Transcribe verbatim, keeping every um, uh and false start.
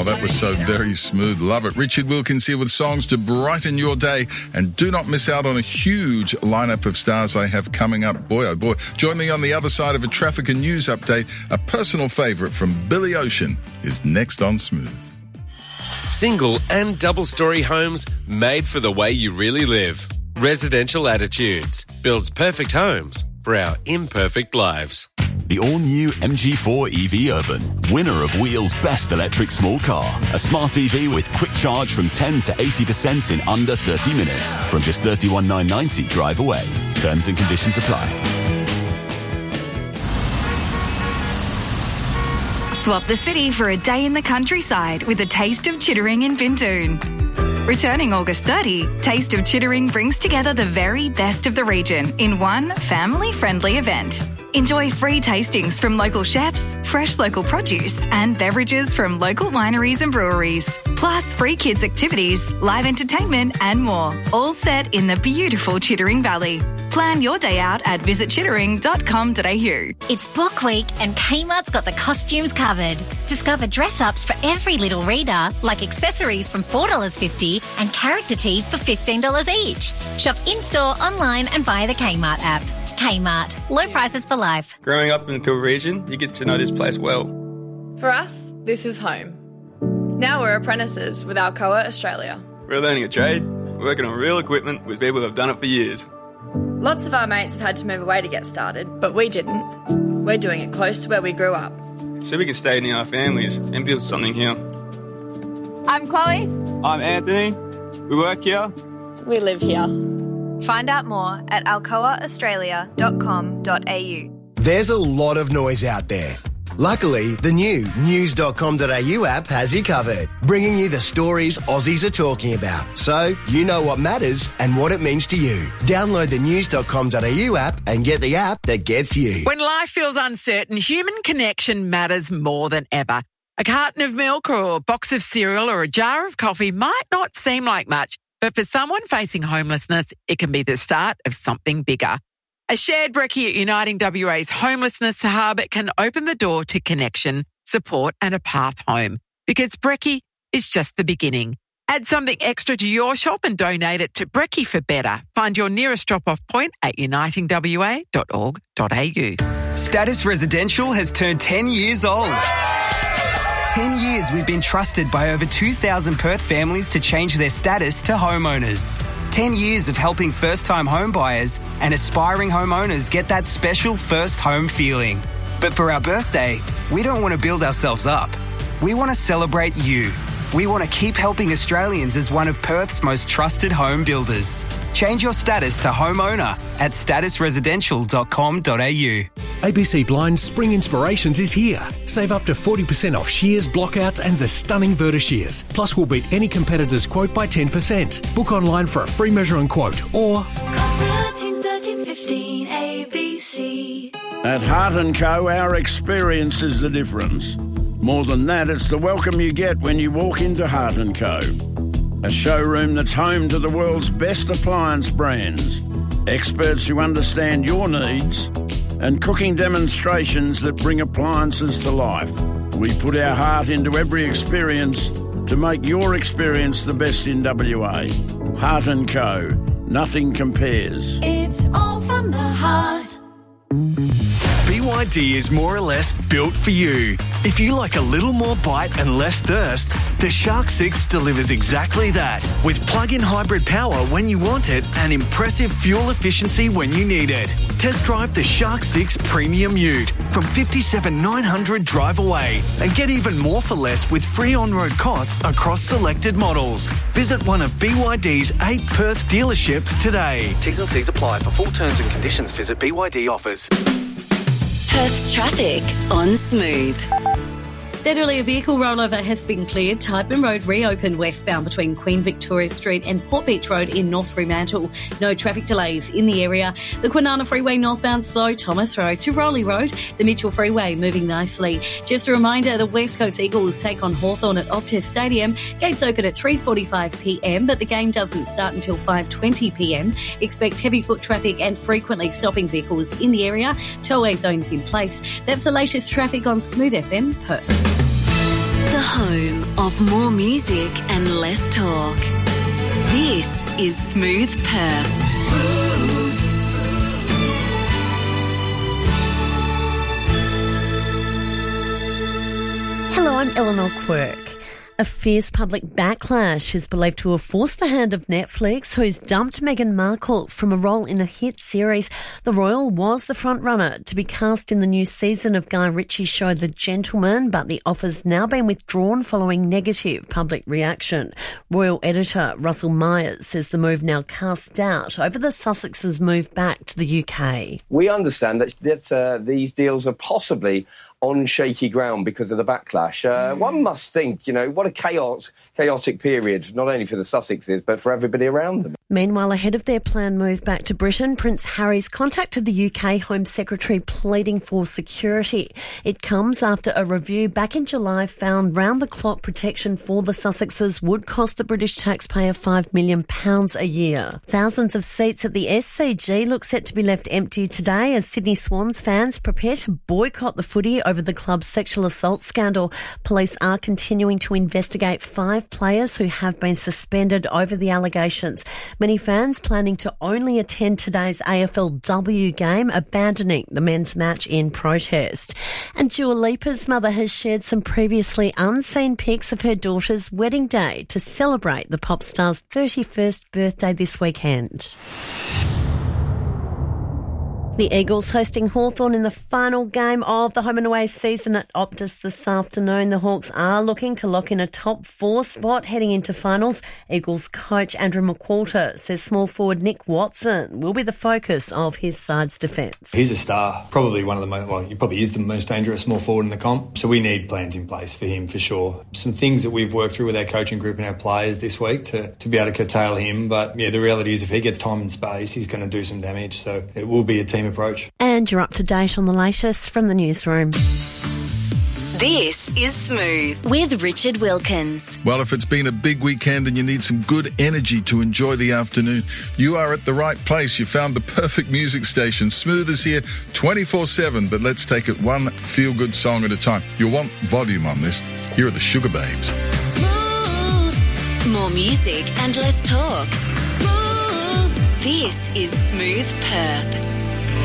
Oh, that was so very smooth. Love it. Richard Wilkins here with songs to brighten your day. And do not miss out on a huge lineup of stars I have coming up. Boy, oh boy. Join me on the other side of a traffic and news update. A personal favourite from Billy Ocean is next on Smooth. Single and double-storey homes made for the way you really live. Residential Attitudes builds perfect homes for our imperfect lives. The all-new M G four E V Urban, winner of Wheel's best electric small car. A smart E V with quick charge from ten to eighty percent in under thirty minutes. From just thirty-one thousand nine hundred ninety drive away. Terms and conditions apply. Swap the city for a day in the countryside with a taste of Chittering in Bintoon. Returning August thirtieth, Taste of Chittering brings together the very best of the region in one family-friendly event. Enjoy free tastings from local chefs, fresh local produce and beverages from local wineries and breweries. Plus free kids activities, live entertainment and more. All set in the beautiful Chittering Valley. Plan your day out at visit chittering dot com dot a u. It's Book Week and Kmart's got the costumes covered. Discover dress-ups for every little reader, like accessories from four dollars fifty and character tees for fifteen dollars each. Shop in-store, online and via the Kmart app. Kmart. Low prices for life. Growing up in the Peel region, you get to know this place well. For us, this is home. Now we're apprentices with Alcoa Australia. We're learning a trade, working on real equipment with people that have done it for years. Lots of our mates have had to move away to get started, but we didn't. We're doing it close to where we grew up. So we can stay near our families and build something here. I'm Chloe. I'm Anthony. We work here. We live here. Find out more at alcoa australia dot com dot a u. There's a lot of noise out there. Luckily, the new news dot com dot a u app has you covered, bringing you the stories Aussies are talking about, so you know what matters and what it means to you. Download the news dot com dot a u app and get the app that gets you. When life feels uncertain, human connection matters more than ever. A carton of milk or a box of cereal or a jar of coffee might not seem like much, but for someone facing homelessness, it can be the start of something bigger. A shared brekkie at Uniting W A's Homelessness Hub can open the door to connection, support and a path home. Because brekkie is just the beginning. Add something extra to your shop and donate it to Brekkie for Better. Find your nearest drop-off point at uniting w a dot org dot a u. Status Residential has turned ten years old. ten years we've been trusted by over two thousand Perth families to change their status to homeowners. ten years of helping first-time home buyers and aspiring homeowners get that special first home feeling. But for our birthday, we don't want to build ourselves up. We want to celebrate you. We want to keep helping Australians as one of Perth's most trusted home builders. Change your status to homeowner at status residential dot com dot a u. A B C Blinds Spring Inspirations is here. Save up to forty percent off shears, blockouts and the stunning Verta shears. Plus we'll beat any competitor's quote by ten percent. Book online for a free measure and quote or call thirteen thirteen fifteen A B C. At Heart and Co, our experience is the difference. More than that, it's the welcome you get when you walk into Heart and Co. A showroom that's home to the world's best appliance brands, experts who understand your needs, and cooking demonstrations that bring appliances to life. We put our heart into every experience to make your experience the best in W A. Heart and Co. Nothing compares. It's all from the heart. B Y D is more or less built for you. If you like a little more bite and less thirst, the Shark six delivers exactly that. With plug-in hybrid power when you want it and impressive fuel efficiency when you need it. Test drive the Shark six Premium Ute from fifty-seven thousand nine hundred drive away and get even more for less with free on-road costs across selected models. Visit one of B Y D's eight Perth dealerships today. T's and C's apply. For full terms and conditions, visit B Y D offers. Perth's traffic on Smooth. That earlier vehicle rollover has been cleared. Tyburn Road reopened westbound between Queen Victoria Street and Port Beach Road in North Fremantle. No traffic delays in the area. The Kwinana Freeway northbound slow, Thomas Road to Rowley Road. The Mitchell Freeway moving nicely. Just a reminder, the West Coast Eagles take on Hawthorn at Optus Stadium. Gates open at three forty-five p m, but the game doesn't start until five twenty p m. Expect heavy foot traffic and frequently stopping vehicles in the area. Tollway zones in place. That's the latest traffic on Smooth F M Perth. The home of more music and less talk. This is Smooth Perth. Smooth. Hello, I'm Eleanor Quirk. A fierce public backlash is believed to have forced the hand of Netflix, who's dumped Meghan Markle from a role in a hit series. The royal was the frontrunner to be cast in the new season of Guy Ritchie's show The Gentleman, but the offer's now been withdrawn following negative public reaction. Royal editor Russell Myers says the move now casts doubt over the Sussexes' move back to the U K. We understand that, that uh, these deals are possibly on shaky ground because of the backlash. Uh, mm. One must think, you know, what a chaos, chaotic period, not only for the Sussexes, but for everybody around them. Meanwhile, ahead of their planned move back to Britain, Prince Harry's contacted the U K Home Secretary pleading for security. It comes after a review back in July found round-the-clock protection for the Sussexes would cost the British taxpayer five million pounds a year. Thousands of seats at the S C G look set to be left empty today as Sydney Swans fans prepare to boycott the footy over the club's sexual assault scandal. Police are continuing to investigate five players who have been suspended over the allegations. Many fans planning to only attend today's A F L W game, abandoning the men's match in protest. And Dua Lipa's mother has shared some previously unseen pics of her daughter's wedding day to celebrate the pop star's thirty-first birthday this weekend. The Eagles hosting Hawthorn in the final game of the home and away season at Optus this afternoon. The Hawks are looking to lock in a top four spot heading into finals. Eagles coach Andrew McQualter says small forward Nick Watson will be the focus of his side's defence. He's a star, probably one of the most, well, he probably is the most dangerous small forward in the comp. So we need plans in place for him for sure. Some things that we've worked through with our coaching group and our players this week to, to be able to curtail him. But yeah, the reality is if he gets time and space, he's going to do some damage. So it will be a team approach. And you're up to date on the latest from the newsroom. This is Smooth with Richard Wilkins. Well, if it's been a big weekend and you need some good energy to enjoy the afternoon, you are at the right place. You found the perfect music station. Smooth is here twenty-four seven, but let's take it one feel-good song at a time. You'll want volume on this. Here are the Sugar Babes. Smooth. More music and less talk. Smooth. This is Smooth Perth.